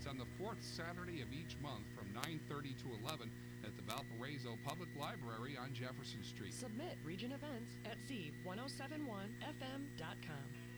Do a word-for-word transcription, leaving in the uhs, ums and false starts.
on the fourth Saturday of each month from nine thirty to eleven at the Valparaiso Public Library on Jefferson Street. Submit Region Events at Z ten seventy-one F M dot com.